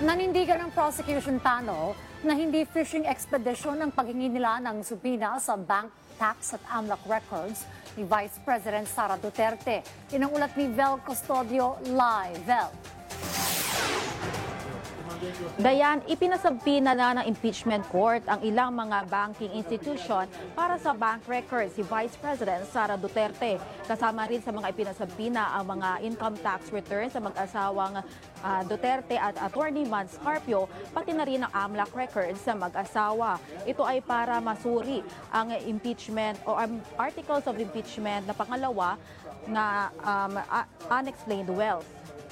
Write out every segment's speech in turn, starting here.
Nanindigan ng prosecution panel na hindi fishing expedition ang paghingi nila ng subpoena sa bank tax at AMLAC records ni Vice President Sara Duterte. Yan ang ulat ni Vel Custodio live. Vel. Dayan, ipinasabpina na ng impeachment court ang ilang mga banking institution para sa bank records si Vice President Sara Duterte. Kasama rin sa mga ipinasabpina ang mga income tax returns sa mag-asawang Duterte at Attorney Mads Carpio, pati na rin ang AMLAC records sa mag-asawa. Ito ay para masuri ang impeachment o articles of impeachment na pangalawa na unexplained wealth.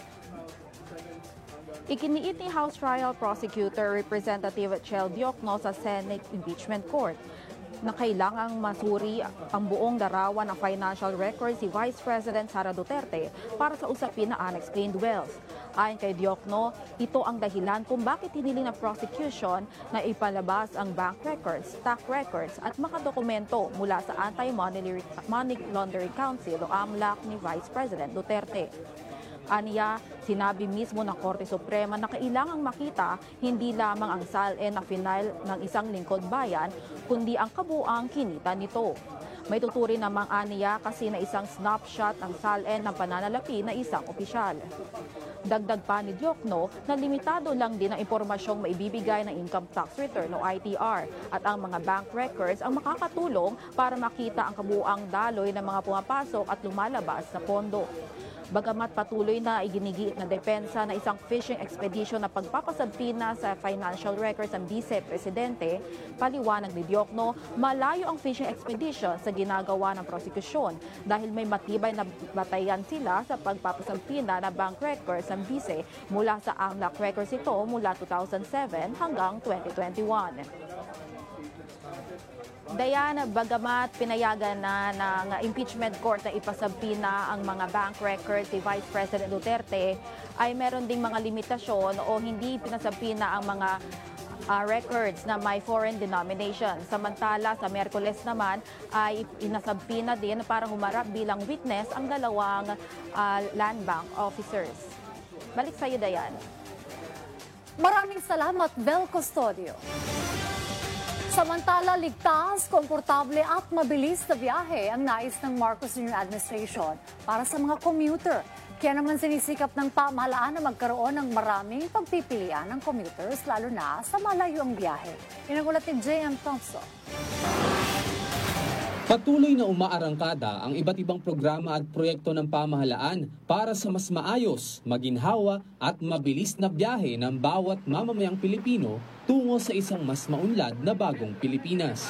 Ikiniit ni House Trial Prosecutor Representative Chel Diokno sa Senate Impeachment Court na kailangang masuri ang buong larawan ng financial records si Vice President Sara Duterte para sa usapin na unexplained wealth. Ayon kay Diokno, ito ang dahilan kung bakit hiniling ng prosecution na ipalabas ang bank records, stock records at mga dokumento mula sa Anti-Money Laundering Council o AMLAC ni Vice President Duterte. Aniya, sinabi mismo ng Korte Suprema na kailangang makita hindi lamang ang SALN na final ng isang lingkod bayan, kundi ang kabuang kinita nito. May tuturin namang aniya kasi na isang snapshot ng SALN ng pananalapi na isang opisyal. Dagdag pa ni Diokno na limitado lang din ang impormasyong maibibigay ng income tax return o ITR at ang mga bank records ang makakatulong para makita ang kabuang daloy ng mga pumapasok at lumalabas na pondo. Bagamat patuloy na iginigiit na depensa na isang fishing expedition na pagpapasabpina sa financial records ng Vice-Presidente, paliwanag ni Diokno, malayo ang fishing expedition sa ginagawa ng prosekusyon dahil may matibay na batayan sila sa pagpapasabpina na bank records ng Vice mula sa AMLAC records ito mula 2007 hanggang 2021. Dayan, bagamat pinayagan na ng impeachment court na ipasabpina ang mga bank records si Vice President Duterte, ay meron ding mga limitasyon o hindi pinasabpina ang mga records na may foreign denomination. Samantala, sa Miyerkules naman ay inasabpina din para humarap bilang witness ang dalawang land bank officers. Balik sa iyo, Dayan. Maraming salamat, Vel Custodio. Samantala, ligtas, komportable at mabilis na biyahe ang nais ng Marcos Jr. administration para sa mga commuter. Kaya naman sinisikap ng pamahalaan na magkaroon ng maraming pagpipilian ng commuters, lalo na sa malayuang biyahe. Inagulat ni J.M. Thompson. Patuloy na umaarangkada ang iba't ibang programa at proyekto ng pamahalaan para sa mas maayos, maginhawa at mabilis na biyahe ng bawat mamamayang Pilipino tungo sa isang mas maunlad na bagong Pilipinas.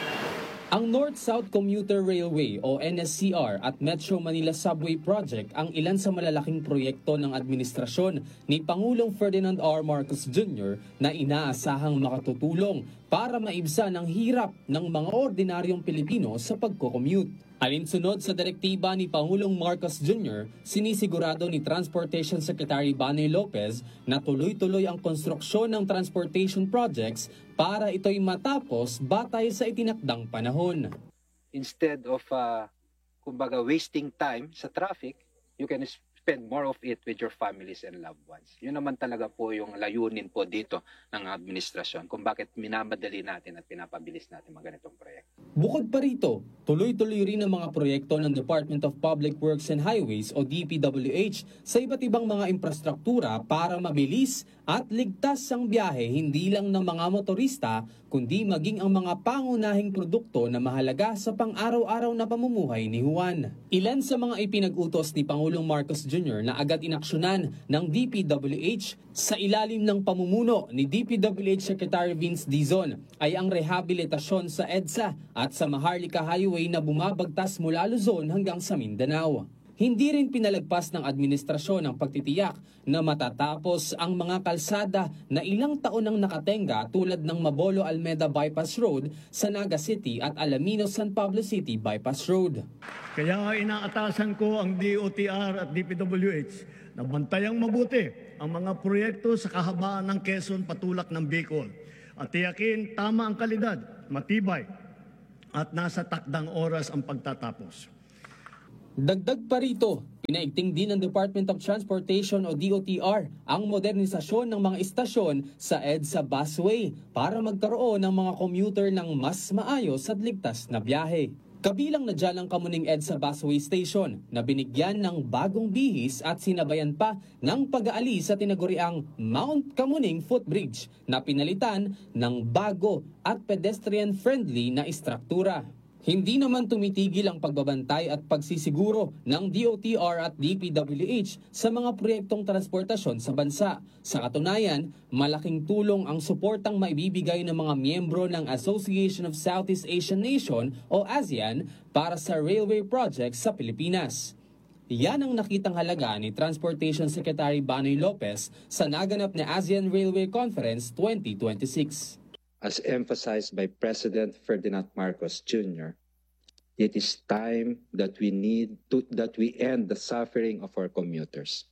Ang North-South Commuter Railway o NSCR at Metro Manila Subway Project ang ilan sa malalaking proyekto ng administrasyon ni Pangulong Ferdinand R. Marcos Jr. na inaasahang makatutulong para maibsan ang hirap ng mga ordinaryong Pilipino sa pagko-commute. Alinsunod sa direktiba ni Pangulong Marcos Jr., sinisigurado ni Transportation Secretary Banoy Lopez na tuloy-tuloy ang konstruksyon ng transportation projects para ito'y matapos batay sa itinakdang panahon. Instead of kumbaga wasting time sa traffic, you can spend more of it with your families and loved ones. Yun naman talaga po yung layunin po dito ng administrasyon kung bakit minamadali natin at pinapabilis natin mga ganitong proyekto. Bukod pa rito, tuloy-tuloy rin ang mga proyekto ng Department of Public Works and Highways o DPWH sa iba't ibang mga infrastruktura para mabilis at ligtas ang biyahe hindi lang ng mga motorista kundi maging ang mga pangunahing produkto na mahalaga sa pang-araw-araw na pamumuhay ni Juan. Ilan sa mga ipinag-utos ni Pangulong Marcos Jr. na agad inaksyonan ng DPWH sa ilalim ng pamumuno ni DPWH Secretary Vince Dizon ay ang rehabilitasyon sa EDSA at sa Maharlika Highway na bumabagtas mula Luzon hanggang sa Mindanao. Hindi rin pinalagpas ng administrasyon ang pagtitiyak na matatapos ang mga kalsada na ilang taon nang nakatenga tulad ng Mabolo Almeda Bypass Road sa Naga City at Alaminos San Pablo City Bypass Road. Kaya inaatasan ko ang DOTR at DPWH na bantayang mabuti ang mga proyekto sa kahabaan ng Quezon patulak ng Bicol at tiyakin tama ang kalidad, matibay at nasa takdang oras ang pagtatapos. Dagdag pa rito, Pinaigting din ng Department of Transportation o DOTR ang modernisasyon ng mga istasyon sa EDSA busway para magkaroon ng mga commuter ng mas maayos at ligtas na biyahe. Kabilang na dyan ang Kamuning EDSA busway station na binigyan ng bagong bihis at sinabayan pa ng pag-aalis sa tinaguriang Mount Kamuning Footbridge na pinalitan ng bago at pedestrian-friendly na istruktura. Hindi naman tumitigil ang pagbabantay at pagsisiguro ng DOTR at DPWH sa mga proyektong transportasyon sa bansa. Sa katunayan, malaking tulong ang suportang maibibigay ng mga miyembro ng Association of Southeast Asian Nation o ASEAN para sa railway projects sa Pilipinas. Yan ang nakitang halaga ni Transportation Secretary Banoy Lopez sa naganap na ASEAN Railway Conference 2026. As emphasized by President Ferdinand Marcos Jr., it is time that we end the suffering of our commuters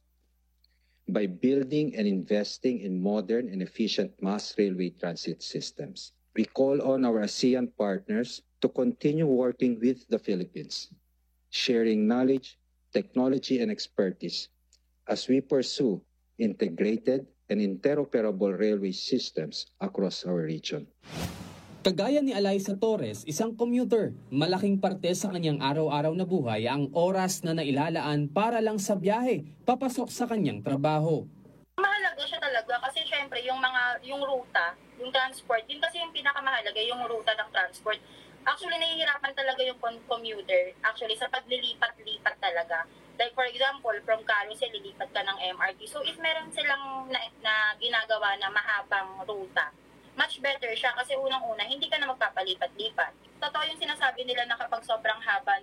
by building and investing in modern and efficient mass railway transit systems. We call on our ASEAN partners to continue working with the Philippines, sharing knowledge, technology, and expertise as we pursue integrated and interoperable railway systems across our region. Kagaya ni Eliza Torres, isang commuter, malaking parte sa kanyang araw-araw na buhay ang oras na nailalaan para lang sa biyahe, papasok sa kanyang trabaho. Mahalaga siya talaga kasi syempre yung ruta, yung transport, yun kasi yung pinakamahalaga, yung ruta ng transport. Actually, nahihirapan talaga yung commuter actually sa paglilipat-lipat talaga. Like for example, from Carousel, lilipat ka ng MRT. So if meron silang na ginagawa na mahabang ruta, much better siya kasi unang-una, hindi ka na magpapalipat-lipat. Totoo yung sinasabi nila na kapag sobrang haba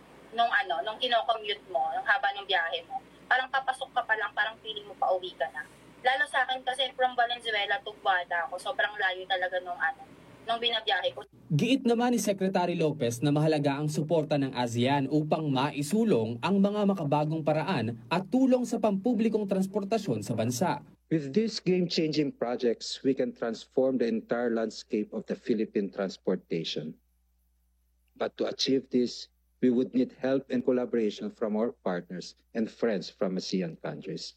nung kino-commute mo, yung haba ng biyahe mo, parang papasok ka pa lang, parang feeling mo pa uwi ka na. Lalo sa akin kasi from Valenzuela to Guada ako, sobrang layo talaga nung binabiyahe ko. Giit naman ni Secretary Lopez na mahalaga ang suporta ng ASEAN upang maisulong ang mga makabagong paraan at tulong sa pampublikong transportasyon sa bansa. With these game-changing projects, we can transform the entire landscape of the Philippine transportation. But to achieve this, we would need help and collaboration from our partners and friends from ASEAN countries.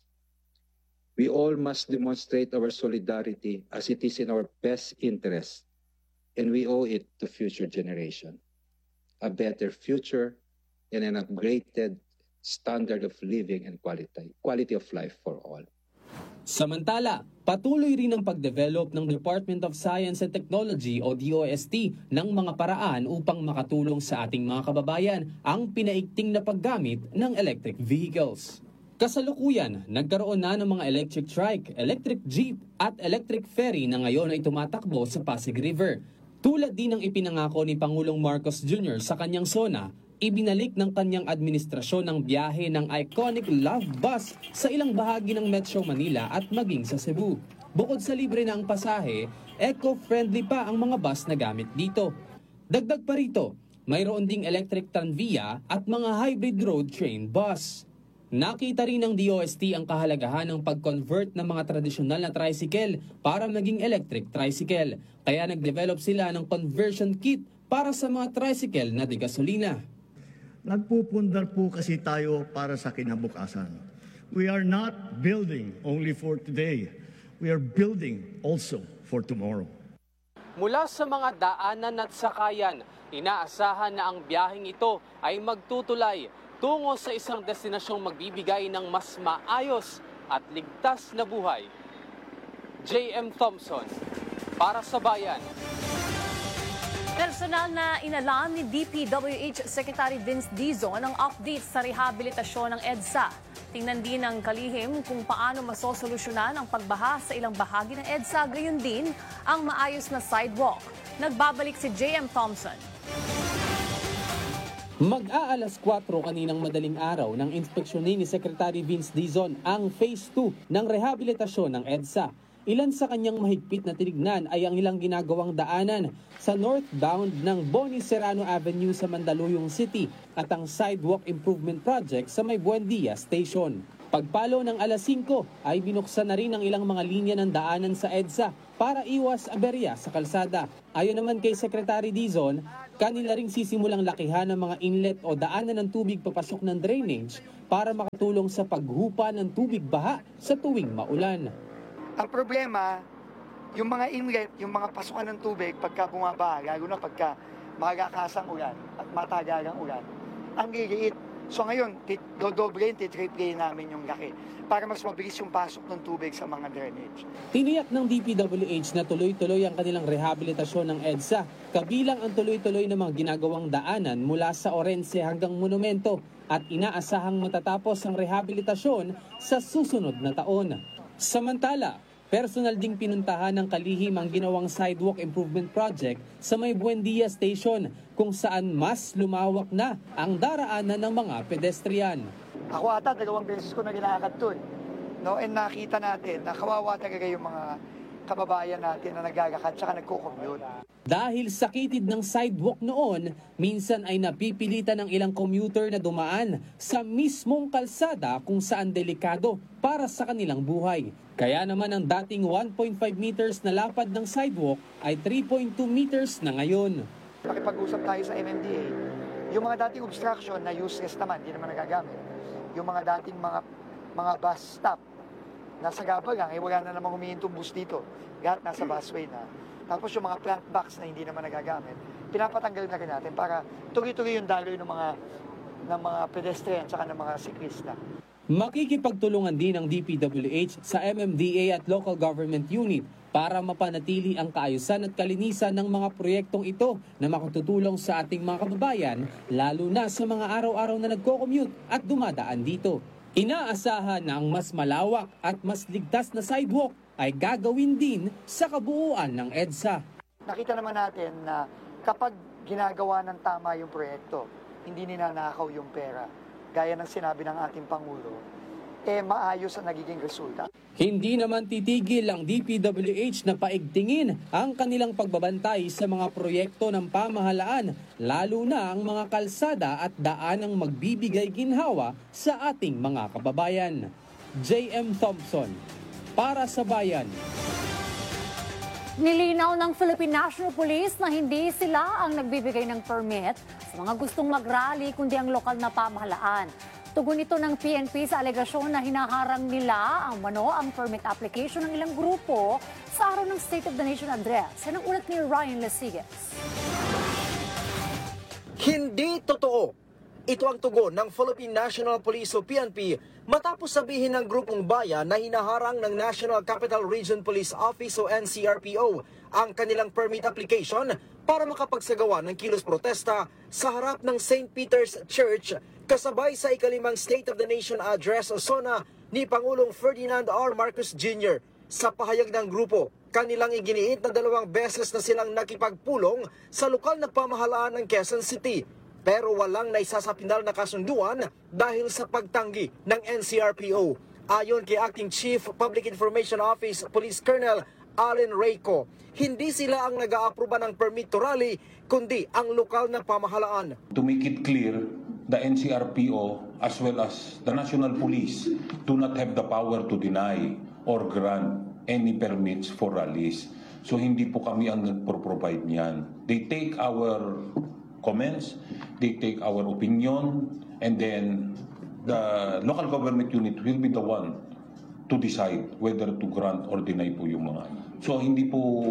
We all must demonstrate our solidarity as it is in our best interest, and we owe it to future generation. A better future and an upgraded standard of living and quality of life for all. Samantala, patuloy rin ang pagdevelop ng Department of Science and Technology o DOST ng mga paraan upang makatulong sa ating mga kababayan ang pinaigting na paggamit ng electric vehicles. Kasalukuyan, nagkaroon na ng mga electric trike, electric jeep at electric ferry na ngayon ay tumatakbo sa Pasig River. Tulad din ng ipinangako ni Pangulong Marcos Jr. sa kanyang SONA, ibinalik ng kanyang administrasyon ang biyahe ng iconic Love Bus sa ilang bahagi ng Metro Manila at maging sa Cebu. Bukod sa libre na ang pasahe, eco-friendly pa ang mga bus na gamit dito. Dagdag pa rito, mayroon ding electric tranvia at mga hybrid road train bus. Nakita rin ng DOST ang kahalagahan ng pag-convert ng mga tradisyonal na tricycle para maging electric tricycle. Kaya nag-develop sila ng conversion kit para sa mga tricycle na di-gasolina. Nagpupundar po kasi tayo para sa kinabukasan. We are not building only for today. We are building also for tomorrow. Mula sa mga daanan at sakayan, inaasahan na ang biyaheng ito ay magtutulay tungo sa isang destinasyong magbibigay ng mas maayos at ligtas na buhay. J.M. Thompson, para sa Bayan. Personal na inalam ni DPWH Secretary Vince Dizon ang update sa rehabilitasyon ng EDSA. Tingnan din ng kalihim kung paano masosolusyonan ang pagbaha sa ilang bahagi ng EDSA, gayon din ang maayos na sidewalk. Nagbabalik si J.M. Thompson. Mag-aalas 4 kaninang madaling araw nang inspeksyonin ni Secretary Vince Dizon ang Phase 2 ng rehabilitasyon ng EDSA. Ilan sa kanyang mahigpit na tinignan ay ang ilang ginagawang daanan sa northbound ng Boni Serrano Avenue sa Mandaluyong City at ang sidewalk improvement project sa May Buendia Station. Pagpalo ng alas 5 ay binuksan na rin ang ilang mga linya ng daanan sa EDSA para iwas aberya sa kalsada. Ayon naman kay Secretary Dizon, kanila ring sisimulang lakihan ng mga inlet o daanan ng tubig papasok ng drainage para makatulong sa paghupa ng tubig baha sa tuwing maulan. Ang problema, yung mga inlet, yung mga pasukan ng tubig pagka bumabaha, lalo na pagka magakasang ulan at matagalang ulan, ang liliit. So ngayon, dodoblein, titriplein namin yung laki para mas mabilis yung pasok ng tubig sa mga drainage. Tiniyak ng DPWH na tuloy-tuloy ang kanilang rehabilitasyon ng EDSA, kabilang ang tuloy-tuloy na mga ginagawang daanan mula sa Orense hanggang Monumento at inaasahang matatapos ang rehabilitasyon sa susunod na taon. Samantala, personal ding pinuntahan ng kalihim ang ginawang sidewalk improvement project sa may Buendia Station kung saan mas lumawak na ang daraanan ng mga pedestrian. Ako ata, 2 beses ko na ginakad to. No? And nakita natin na kawawa talaga yung mga kababayan natin na nagagakad tsaka nagko-commute. Dahil sa kitid ng sidewalk noon, minsan ay napipilitan ng ilang commuter na dumaan sa mismong kalsada kung saan delikado para sa kanilang buhay. Kaya naman ang dating 1.5 meters na lapad ng sidewalk ay 3.2 meters na ngayon. Pakipag-usap tayo sa MMDA, yung mga dating obstruction na useless naman, hindi naman nagagamit. Yung mga dating mga bus stop, nasa gaba lang, wala na namang humihintong bus dito. Lahat nasa busway na. Tapos yung mga plant box na hindi naman nagagamit, pinapatanggal na rin natin para tuloy-tuloy yung daloy ng mga pedestrian at ng mga siklista. Makikipagtulungan din ang DPWH sa MMDA at local government unit para mapanatili ang kaayusan at kalinisan ng mga proyektong ito na makatutulong sa ating mga kababayan, lalo na sa mga araw-araw na nagko-commute at dumadaan dito. Inaasahan na ang mas malawak at mas ligtas na sidewalk ay gagawin din sa kabuuan ng EDSA. Nakita naman natin na kapag ginagawa ng tama yung proyekto, hindi ninanakaw yung pera, gaya ng sinabi ng ating Pangulo, maayos ang nagiging resulta. Hindi naman titigil ang DPWH na paigtingin ang kanilang pagbabantay sa mga proyekto ng pamahalaan, lalo na ang mga kalsada at daanang magbibigay ginhawa sa ating mga kababayan. J.M. Thompson, para sa Bayan. Nilinaw ng Philippine National Police na hindi sila ang nagbibigay ng permit sa mga gustong mag-rally kundi ang lokal na pamahalaan. Tugon ito ng PNP sa alegasyon na hinaharang nila ang permit application ng ilang grupo sa araw ng State of the Nation address. Yan ang ulat ni Ryan Lasigues. Hindi totoo. Ito ang tugon ng Philippine National Police o PNP matapos sabihin ng grupong bayan na hinaharang ng National Capital Region Police Office o NCRPO ang kanilang permit application para makapagsagawa ng kilos protesta sa harap ng St. Peter's Church kasabay sa ikalimang State of the Nation Address o SONA ni Pangulong Ferdinand R. Marcos Jr. Sa pahayag ng grupo, kanilang iginiit na 2 beses na silang nakipagpulong sa lokal na pamahalaan ng Quezon City. Pero walang naisasapinal na kasunduan dahil sa pagtanggi ng NCRPO. Ayon kay Acting Chief Public Information Office Police Colonel Allen Reyco, hindi sila ang nag-aaproba ng permit to rally, kundi ang lokal na pamahalaan. To make it clear, the NCRPO as well as the National Police do not have the power to deny or grant any permits for rallies. So hindi po kami ang nagpro-provide niyan. They take our comments, they take our opinion, and then the local government unit will be the one to decide whether to grant or deny po yung mga. So hindi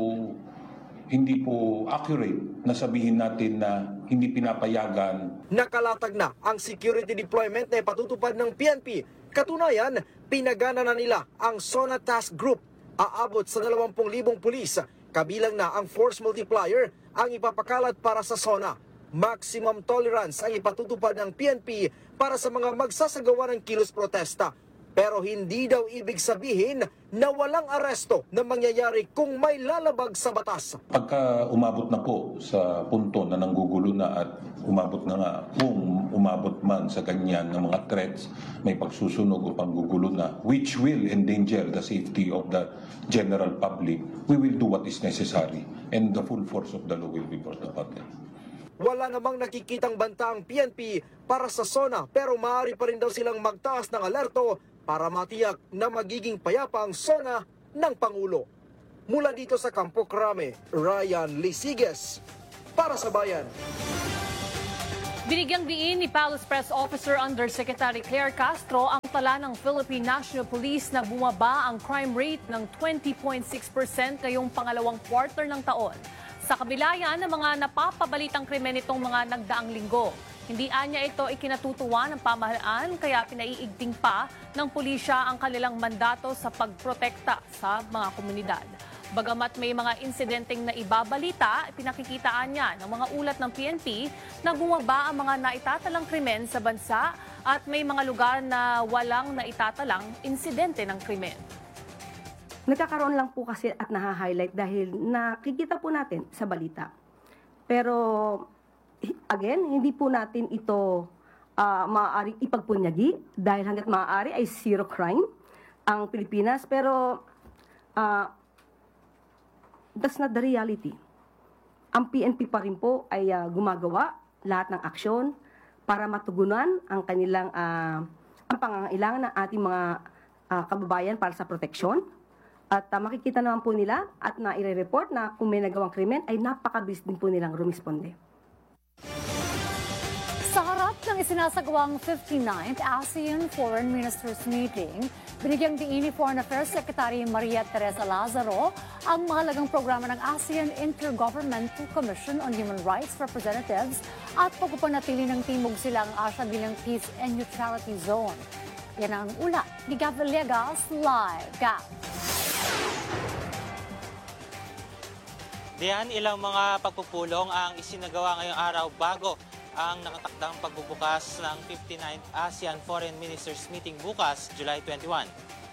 po accurate na sabihin natin na hindi pinapayagan. Nakalatag na ang security deployment na ipatutupad ng PNP. Katunayan, pinagana na nila ang SONA Task Group. Aabot sa 20,000 pulis, kabilang na ang force multiplier ang ipapakalat para sa SONA. Maximum tolerance ang ipatutupad ng PNP para sa mga magsasagawa ng kilos protesta. Pero hindi daw ibig sabihin na walang aresto na mangyayari kung may lalabag sa batas. Pagka umabot na po sa punto na nanggugulo na at umabot na nga, kung umabot man sa ganyan ng mga threats, may pagsusunog o panggugulo na, which will endanger the safety of the general public, we will do what is necessary and the full force of the law will be brought about them. Wala namang nakikitang banta ang PNP para sa SONA pero maaari pa rin daw silang magtaas ng alerto para matiyak na magiging payapa ang sona ng Pangulo. Mula dito sa Campo Crame, Ryan Lisiges, para sa Bayan. Binigyang diin ni Palace Press Officer Undersecretary Claire Castro ang tala ng Philippine National Police na bumaba ang crime rate ng 20.6% ngayong pangalawang quarter ng taon. Sa kabila yan ng mga napapabalitang krimen itong mga nagdaang linggo. Hindi anya ito ikinatutuwa ng pamahalaan kaya pinaiigting pa ng pulisya ang kanilang mandato sa pagprotekta sa mga komunidad. Bagamat may mga insidenteng na ibabalita, pinakikitaan niya ng mga ulat ng PNP na bumaba ang mga naitatalang krimen sa bansa at may mga lugar na walang naitatalang insidente ng krimen. Nagkakaroon lang po kasi at naha-highlight dahil nakikita po natin sa balita. Pero again, hindi po natin ito maaari ipagpunyagi dahil hanggat maaari ay zero crime ang Pilipinas. Pero that's not the reality. Ang PNP pa rin po ay gumagawa lahat ng aksyon para matugunan ang kanilang ang pangangailangan ng ating mga kababayan para sa proteksyon. At makikita naman po nila at na-report na kung may nagawang krimen ay napakabilis din po nilang rumisponde. Sa harap ng isinasagawang 59th ASEAN Foreign Ministers Meeting, binigyang diin ni Foreign Affairs Secretary Maria Teresa Lazaro ang mahalagang programa ng ASEAN Intergovernmental Commission on Human Rights Representatives at pagpapanatili ng Timog Silangang Asya bilang Peace and Neutrality Zone. Yan ang ulat ni Gav Villegas live. Gav. Diyan ilang mga pagpupulong ang isinagawa ngayong araw bago ang nakatakdang pagbubukas ng 59th ASEAN Foreign Ministers Meeting bukas, July 21.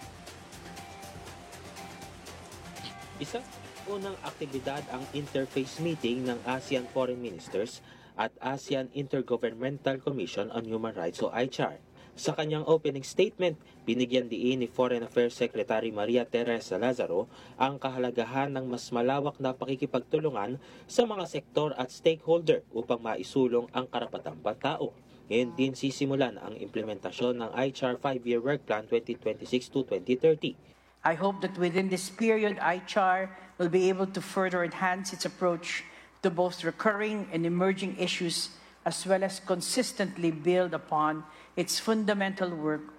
Isang unang aktibidad ang interface meeting ng ASEAN Foreign Ministers at ASEAN Intergovernmental Commission on Human Rights o ICHR. Sa kanyang opening statement, binigyan diin ni Foreign Affairs Secretary Maria Teresa Lazaro ang kahalagahan ng mas malawak na pakikipagtulungan sa mga sektor at stakeholder upang maisulong ang karapatang pantao. Ngayon din sisimulan ang implementasyon ng ICHR 5-year work plan 2026 to 2030. I hope that within this period, ICHR will be able to further enhance its approach to both recurring and emerging issues as well as consistently build upon its fundamental work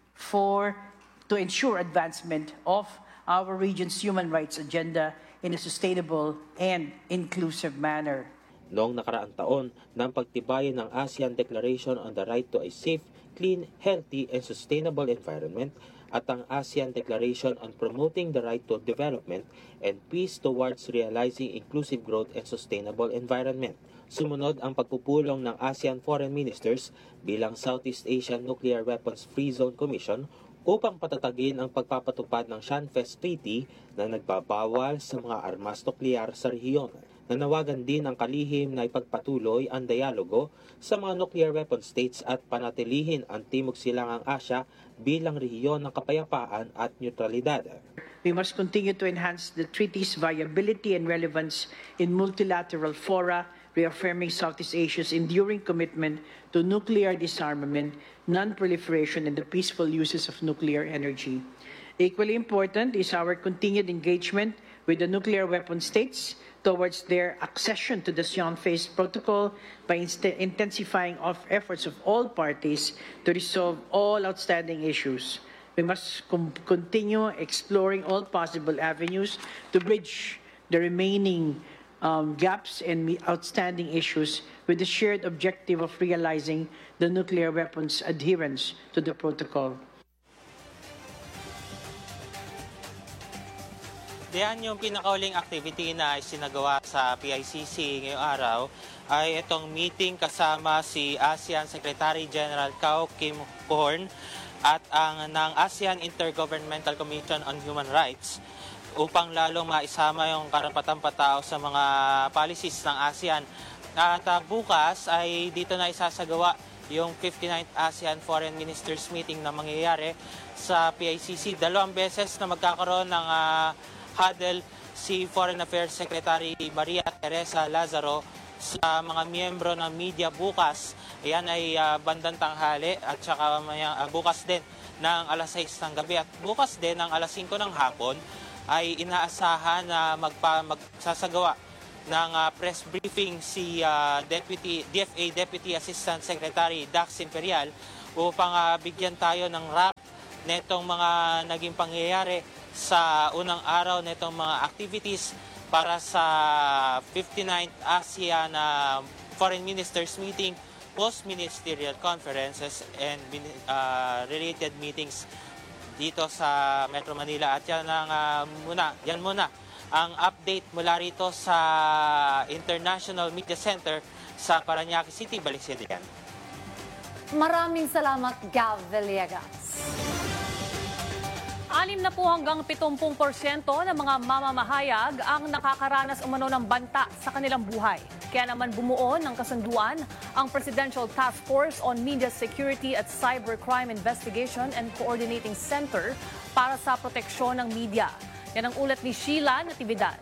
to ensure advancement of our region's human rights agenda in a sustainable and inclusive manner. Noong nakaraang taon, nang pagtibayin ng ASEAN Declaration on the Right to a Safe, Clean, Healthy, and Sustainable Environment at ang ASEAN Declaration on Promoting the Right to Development and Peace Towards Realizing Inclusive Growth and Sustainable Environment. Sumunod ang pagpupulong ng ASEAN Foreign Ministers bilang Southeast Asian Nuclear Weapons Free Zone Commission upang patatagin ang pagpapatupad ng Shanfest Treaty na nagbabawal sa mga armas nuklear sa rehiyon. Nanawagan din ang kalihim na ipagpatuloy ang dialogo sa mga nuclear weapon states at panatilihin ang Timog Silangang Asya bilang rehiyon ng kapayapaan at neutralidad. We must continue to enhance the treaty's viability and relevance in multilateral fora, reaffirming Southeast Asia's enduring commitment to nuclear disarmament, non-proliferation, and the peaceful uses of nuclear energy. Equally important is our continued engagement with the nuclear weapon states towards their accession to the Shanfest Protocol by intensifying efforts of all parties to resolve all outstanding issues. We must continue exploring all possible avenues to bridge the remaining gaps and outstanding issues with the shared objective of realizing the nuclear weapons adherence to the protocol. Diyan yung pinakauling activity na isinagawa sa PICC ngayong araw ay itong meeting kasama si ASEAN Secretary General Kao Kim Hoorn at ang ng ASEAN Intergovernmental Commission on Human Rights upang lalong maisama yung karapatang patao sa mga policies ng ASEAN. At bukas ay dito na isasagawa yung 59th ASEAN Foreign Ministers Meeting na mangyayari sa PICC. 2 beses na magkakaroon ng huddle si Foreign Affairs Secretary Maria Teresa Lazaro sa mga miyembro ng media bukas. Ayan ay bandang tanghali at saka bukas din ng alas 6 ng gabi at bukas din ng alas 5 ng hapon ay inaasahan na magsasagawa ng press briefing si DFA Deputy Assistant Secretary Dax Imperial upang bigyan tayo ng wrap netong mga naging pangyayari sa unang araw netong mga activities para sa 59th ASEAN Foreign Ministers Meeting, post-ministerial conferences and related meetings dito sa Metro Manila. At yan muna ang update mula rito sa International Media Center sa Parañaque City. Balik sa diyan. Maraming salamat, Gav Villegas. 6 na po hanggang 70% ng mga mamamahayag ang nakakaranas umano ng banta sa kanilang buhay. Kaya naman bumuo ng kasunduan ang Presidential Task Force on Media Security at Cybercrime Investigation and Coordinating Center para sa proteksyon ng media. Yan ang ulat ni Sheila Natividad.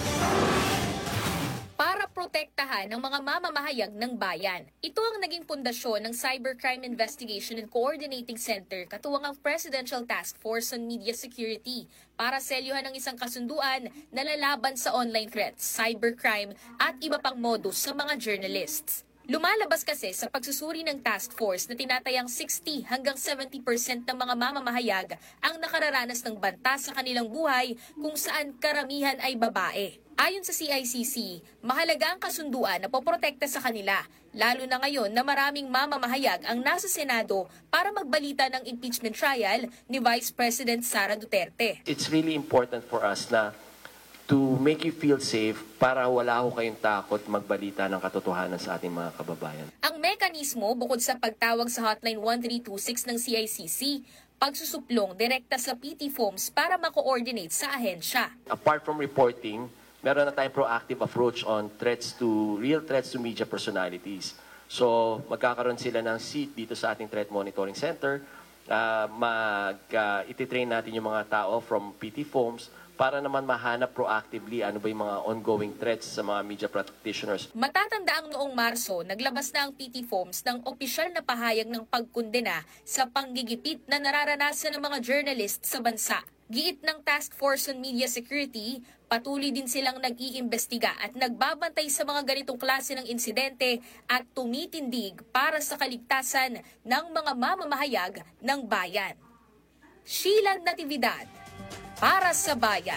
Para protektahan ng mga mamamahayag ng bayan. Ito ang naging pundasyon ng Cybercrime Investigation and Coordinating Center katuwang ang Presidential Task Force on Media Security para selyuhan ng isang kasunduan na lalaban sa online threats, cybercrime at iba pang modus sa mga journalists. Lumalabas kasi sa pagsusuri ng task force na tinatayang 60 hanggang 70% ng mga mamamahayag ang nakararanas ng banta sa kanilang buhay kung saan karamihan ay babae. Ayon sa CICC, mahalaga ang kasunduan na poprotekta sa kanila, lalo na ngayon na maraming mamamahayag ang nasa Senado para magbalita ng impeachment trial ni Vice President Sara Duterte. It's really important for us na to make you feel safe para wala ho kayong takot magbalita ng katotohanan sa ating mga kababayan. Ang mekanismo bukod sa pagtawag sa hotline 1326 ng CICC, pagsusuplong direkta sa PT Forms para ma-coordinate sa ahensya. Apart from reporting, meron na tayong proactive approach on real threats to media personalities. So magkakaroon sila ng seat dito sa ating Threat Monitoring Center. Ititrain natin yung mga tao from PT Forms para naman mahanap proactively ano ba yung mga ongoing threats sa mga media practitioners. Matatandaang noong Marso, naglabas na ang PT Forms ng opisyal na pahayag ng pagkondena sa panggigipit na nararanasan ng mga journalist sa bansa. Giit ng Task Force on Media Security, patuloy din silang nag-iimbestiga at nagbabantay sa mga ganitong klase ng insidente at tumitindig para sa kaligtasan ng mga mamamahayag ng bayan. Sheila Natividad, para sa bayan.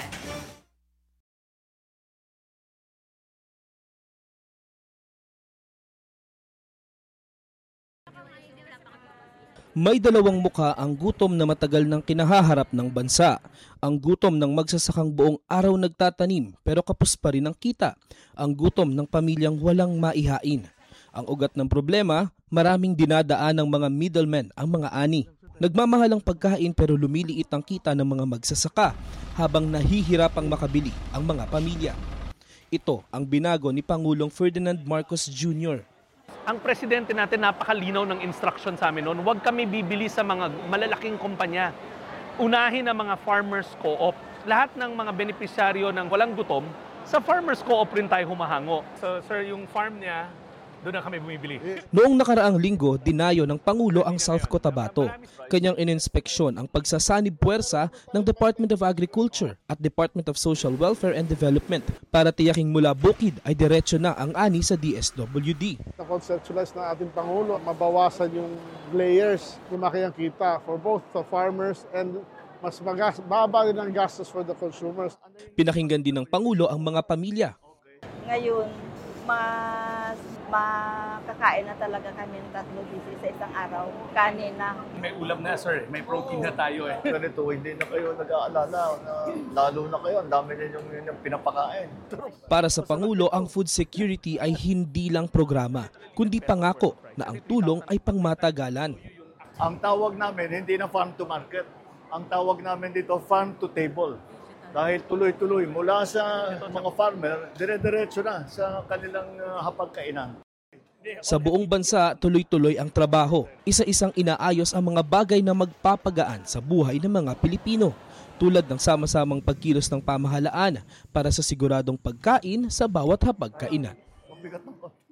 May dalawang mukha ang gutom na matagal nang kinahaharap ng bansa. Ang gutom ng magsasakang buong araw nagtatanim pero kapos pa rin ang kita. Ang gutom ng pamilyang walang maihain. Ang ugat ng problema, maraming dinadaan ng mga middlemen ang mga ani. Nagmamahal ang pagkain pero lumiliit ang kita ng mga magsasaka habang nahihirapang makabili ang mga pamilya. Ito ang binago ni Pangulong Ferdinand Marcos Jr. Ang presidente natin napakalinaw ng instruction sa amin noon, huwag kami bibili sa mga malalaking kumpanya. Unahin ang mga farmers co-op. Lahat ng mga benepisyaryo ng walang gutom, sa farmers co-op rin tayo humahango. So sir, yung farm niya, doon na kami bumibili. Noong nakaraang linggo, dinayo ng Pangulo ang South Cotabato. Kanyang ininspeksyon ang pagsasanib puwersa ng Department of Agriculture at Department of Social Welfare and Development para tiyaking mula bukid ay diretso na ang ani sa DSWD. Na-conceptualize ng ating Pangulo, mabawasan yung layers ng makiyang kita for both the farmers and mas baba din ang gastos for the consumers. Pinakinggan din ng Pangulo ang mga pamilya. Ngayon, mas makakain na talaga kami ng 3 beses sa isang araw. Kanin na. May ulam na sir, may protein na tayo eh. Ganito, hindi na kayo nag-aalala na lalo na kayo, ang dami ninyong pinapakain. Para sa Pangulo, ang food security ay hindi lang programa, kundi pangako na ang tulong ay pangmatagalan. Ang tawag namin, hindi na farm to market. Ang tawag namin dito, farm to table. Dahil tuloy-tuloy mula sa mga farmer, dire-diretso na sa kanilang hapagkainan. Sa buong bansa, tuloy-tuloy ang trabaho. Isa-isang inaayos ang mga bagay na magpapagaan sa buhay ng mga Pilipino. Tulad ng sama-samang pagkilos ng pamahalaan para sa siguradong pagkain sa bawat hapagkainan. Mabigat ng